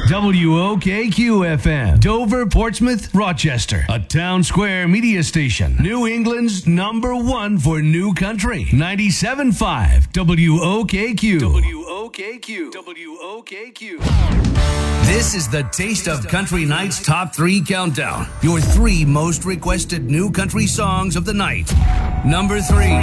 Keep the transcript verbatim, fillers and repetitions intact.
W O K Q F M, Dover, Portsmouth, Rochester. A Town Square media station. New England's number one for new country. ninety-seven point five W O K Q. W O K Q. W O K Q. This is the Taste of Country Night's Top three Countdown. Your three most requested new country songs of the night. Number three.